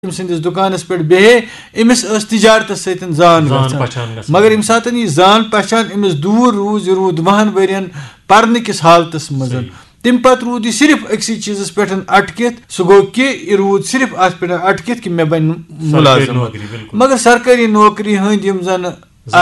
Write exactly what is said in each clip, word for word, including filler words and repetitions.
Sindis dukanas pet behe emis as tijartas setin zan gachan magar im satan ye zan pehchan emis dur roz rood vahan verian parnikis haltas mazan tim pat rood ye sirf aksi cheezas petan atket su go ki rood sirf at petan atket ki me ban mulazim magar sarkari nokri hand yim zan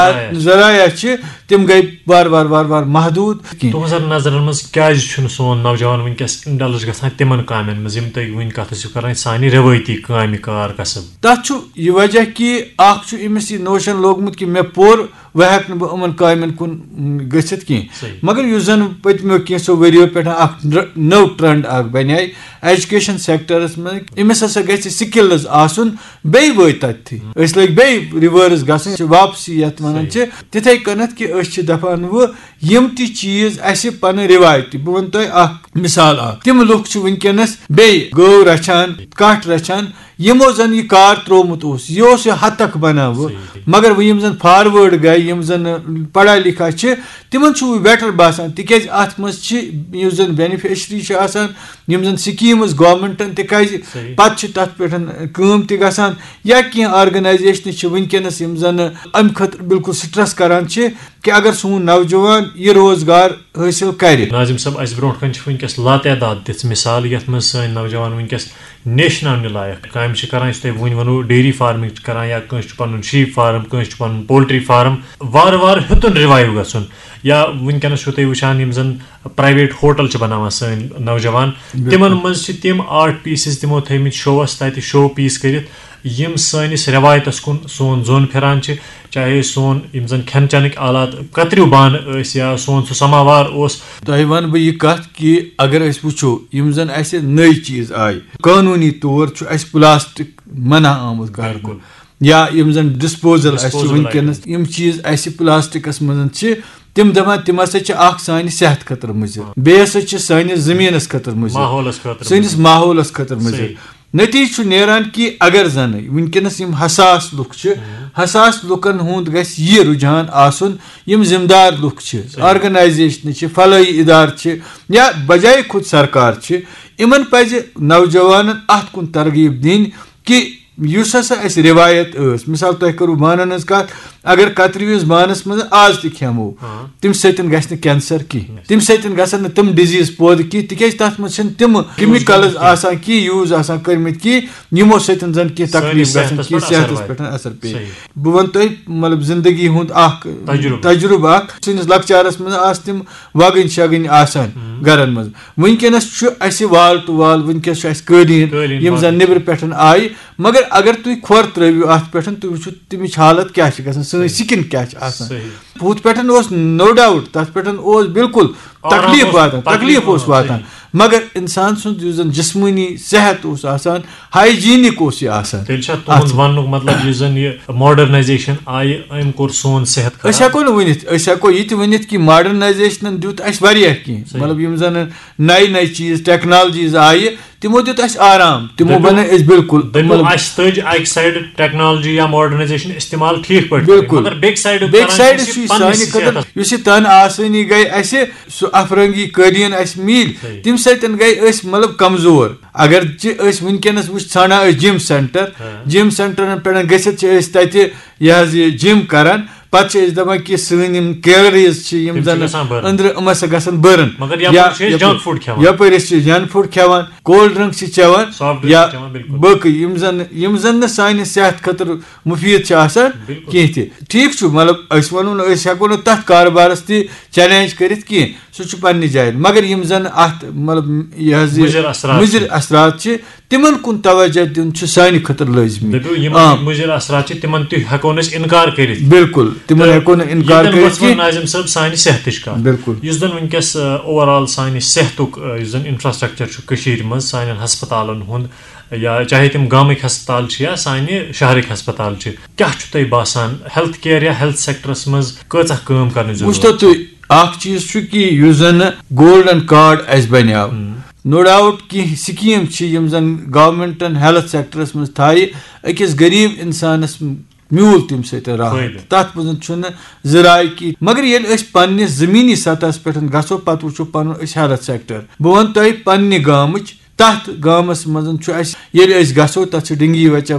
zaraya ch tim gay bar bar bar bar mahdud tuhazar nazaran maz kyaj chun son navjavan winkes indulge gasan timan kamen maz yim tay win kathas karan sani revayti kami kar kasab tat chu ye wajah ki akh chu emis notion logmut ki me por wahak ne uman kamen kun gachet ki magar yuzan patmo ki so video peta akh no trend ak banay education sectors mein emis asa gachi skills asun bey voytat es like bey reverse gasan wapsi yat manan che tithay kanat ki es ch dafan wo yim ti cheez ase pan rivayat bu won toy akh misal ak tim lok chu winkenas bey go rachan kat rachan yimo zan ye kar tromut os yo se hatak banav magar wo yim zan forward gay yim zan pada likha che timon chu better basan tikez at mas chi yim zan beneficiary che asan yim zan schemes government an tikaz pat chi tat petan kaam ti gasan ya ki organization chi winkenas yim zan am khatr bilkul stress karan che ki agar sun navjawan ye rozgar hasil kare Nazim sab as bront kan chi winkes latedad dit misal yat mas navjawan winkes national layak kaim chi karan ste win wanu dairy farming karan ya kanch panun sheep farm kanch panun poultry farm var var hutun revive gasun ya winkan shote wushan yim zan private hotel ch banawa san navjawan timan maz chi tim art pieces timo themit show as tat show piece kerit yim sanis revaytas kun son zon pheran chi chahe son yim zan khanchanik alat katriu ban es ya son su samavar os taiwan bu ye kat ki agar es pucho yim zan aise ney cheez ay kanuni tor chu es plastic mana amut kar ko ya yim zan disposal as winkenas yim cheez aise plastic as mazan chi tim dama tim asa ch akh sani sehat khatar mujhe be asa ch sani zaminas khatar mujhe maholas khatar sanis maholas khatar mujhe नतीज छु नेरान कि अगर जन विनकनस यम हसास look छ हसास लुकन हुंद गस ये रुझान आसुन यम जिम्मेदार look छ organisation छ फलाई इदार छ या बजाय खुद सरकार छ इमन पज नौजवान अत कुन तरगीब दिन कि युस हसा अस रिवायत अस मिसाल तय करू माननस का अगर कतरविस मानस मज आज त खेमो तिम सतन गस न कैंसर की तिम सतन गसन तिम डिजीज पोद की तिकेज तत मज छन तिम केमिकल्स आसान की यूज आसान करमित की निमो सतन जन की तकलीफ गसन की सेहत पे असर पे बुवन तय मतलब जिंदगी हुंद आख तजुर्बा सिनस लक्चारस मज आस तिम वागन शगन आसान गरन मज वनकेनस छु अस वाल टू वाल वनकेस अस कदीन यम जन निबर पेटन आय मगर अगर तु खोर त्रवियो अत पेटन तु वुचु तिमिच हालत क्या छ गसन सो स्किन क्या छ आसान भूत पेटन ओस नो डाउट तत पेटन ओस बिल्कुल तकलीफ वातान तकलीफ ओस वातान मगर इंसान सुन युजन जिस्मानी सेहत ओस आसान हाइजीनिक ओस आसान तेल छ तुम वनुक मतलब युजन ये मॉडर्नाइजेशन आय एम कोर सोन सेहत अस हको न वनित अस हको यत वनित कि मॉडर्नाइजेशन दुत अस वारिया कि मतलब यम जन नई नई चीज टेक्नोलॉजीज आय तिमो दित अस आराम तिमो बने अस बिल्कुल मतलब अस तज एक साइड टेक्नोलॉजी या मॉडर्नाइजेशन इस्तेमाल ठीक पट मगर बैक साइड बैक साइड छु सानि कदर युस तन आसानी गई अस सु अफरंगी कदीन अस मील तिम सतन गई अस मतलब कमजोर अगर अस वनकेनस वुच छाना जिम सेंटर जिम सेंटर पे गसित अस तते यह जिम करन पच दपा कि सन कैलोरीज यम जन अंदर अमस गसन burn junk food खेवान यपर junk food खेवान cold drink चेवान या बक यम जन यम जन सानि सेहत खतर मुफीद छ आसान किह ठीक छु मतलब अस वनु अस हको न तथ कारबारस ति चैलेंज करित कि सु छु पन्नी जाय मगर यम जन अत मतलब यह मुजर असरात छ तिमन कुन तवज्जो दिन छ सानि खतर लाजमी मुजर असरात छ तिमन तु हको न इनकार करित बिल्कुल तिमन हको न इनकार करित कि नाजिम साहब सानि सेहतच का बिल्कुल युस दन वनकस ओवरऑल सानि सेहतुक युस दन इंफ्रास्ट्रक्चर छु कशीर मज सानि अस्पतालन हुंद या चाहे तुम गामिक अस्पताल या सानि शहरिक अस्पताल क्या तय बासान हेल्थ केयर या हेल्थ सेक्टरस मज कचा काम करने जरूरत तु अख चीज छु कि युस जन गोल्डन कार्ड अस बन्याव नो डाउट कि स्कीम छि यम जन गवर्नमेंटन हेल्थ सेक्टरस मज थाय अकिस गरीब इंसानस म्यूल तम सत राहत तथ मज छुन जराय की मगर ये अस पन्निस जमीनी सतहस पे गसो पत वुचो पनुन हेल्थ सेक्टर बह वन तय पन्ने गामच تَتھ گامَس منٛز چھُ اَسہِ ییٚلہِ أسۍ گژھو تَتھ چھِ ڈِنگی وَچہ